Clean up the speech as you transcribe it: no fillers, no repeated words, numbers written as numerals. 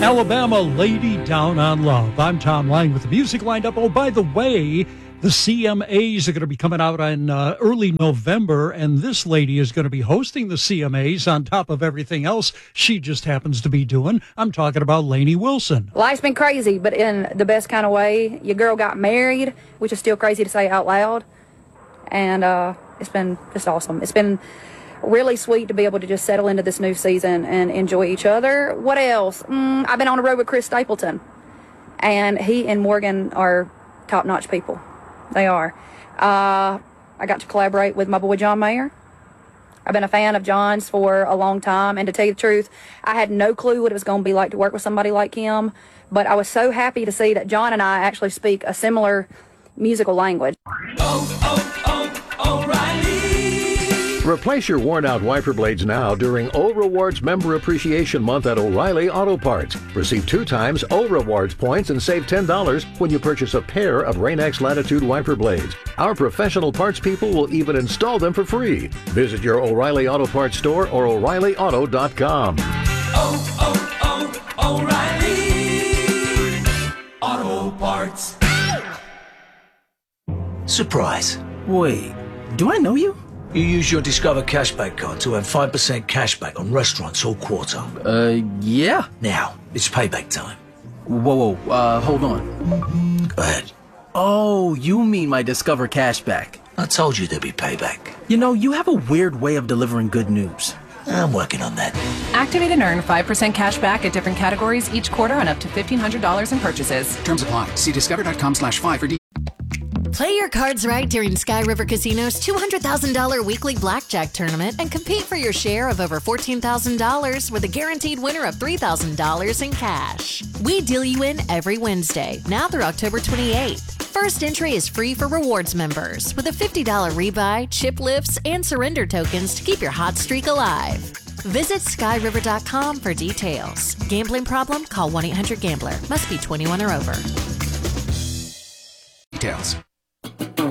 Alabama, Lady Down on Love. I'm Tom Lang with the music lined up. Oh, by the way, the CMAs are going to be coming out in early November, and this lady is going to be hosting the CMAs on top of everything else she just happens to be doing. I'm talking about Lainey Wilson. Life's been crazy, but in the best kind of way. Your girl got married, which is still crazy to say out loud, and it's been just awesome. It's been really sweet to be able to just settle into this new season and enjoy each other. What else? I've been on the road with Chris Stapleton, and he and Morgan are top-notch people. They are. I got to collaborate with my boy John Mayer. I've been a fan of John's for a long time, and to tell you the truth, I had no clue what it was going to be like to work with somebody like him, but I was so happy to see that John and I actually speak a similar musical language. O'Reilly. Replace your worn-out wiper blades now during O Rewards Member Appreciation Month at O'Reilly Auto Parts. Receive 2 times O Rewards points and save $10 when you purchase a pair of Rain-X Latitude wiper blades. Our professional parts people will even install them for free. Visit your O'Reilly Auto Parts store or O'ReillyAuto.com. O'Reilly Auto Parts. Surprise. Wait, do I know you? You use your Discover Cashback card to earn 5% cashback on restaurants all quarter. Yeah. Now, it's payback time. Whoa, hold on. Go ahead. Oh, you mean my Discover Cashback. I told you there'd be payback. You know, you have a weird way of delivering good news. I'm working on that. Activate and earn 5% cash back at different categories each quarter on up to $1,500 in purchases. Terms apply. See discover.com/5 for details. Play your cards right during Sky River Casino's $200,000 weekly blackjack tournament and compete for your share of over $14,000 with a guaranteed winner of $3,000 in cash. We deal you in every Wednesday, now through October 28th. First entry is free for rewards members with a $50 rebuy, chip lifts, and surrender tokens to keep your hot streak alive. Visit skyriver.com for details. Gambling problem? Call 1-800-GAMBLER. Must be 21 or over. Details.